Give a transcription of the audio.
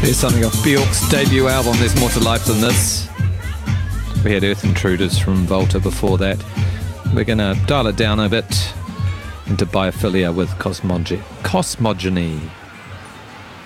There's something off Bjork's debut album, There's More to Life Than This. We had Earth Intruders from Volta before that. We're going to dial it down a bit into Biophilia with Cosmogony.